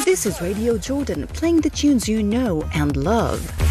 This is Radio Jordan, playing the tunes you know and love.